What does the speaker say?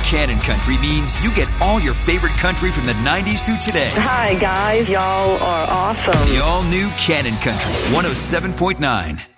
Canon Country means you get all your favorite country from the 90s through today. Hi, guys. Y'all are awesome. The all-new Canon Country 107.9.